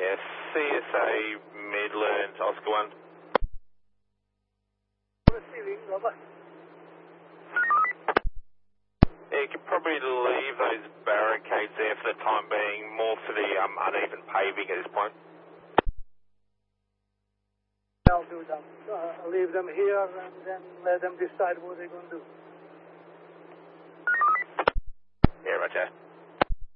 Yes, CSA Midlands, Oscar 1. Receiving, over. Yeah, you could probably leave those barricades there for the time being, more for the uneven paving at this point. I'll do that. I'll leave them here and then let them decide what they're going to do. Yeah, roger.